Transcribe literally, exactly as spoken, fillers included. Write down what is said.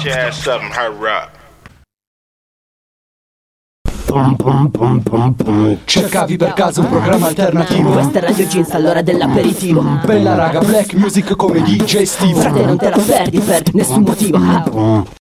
your ass up and hurry up. Pum, pum, pum, pum, pum. Cercavi per caso un programma alternativo? Questa è Radio Jeans all'ora dell'aperitivo. Bella raga, black music come D J Steve. Frate non te la perdi per nessun motivo.